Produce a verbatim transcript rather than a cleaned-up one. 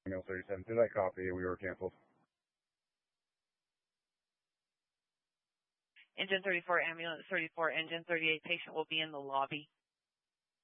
Ambulance thirty-seven. Did I copy? We were canceled. Engine thirty-four, ambulance thirty-four, engine thirty-eight, patient will be in the lobby.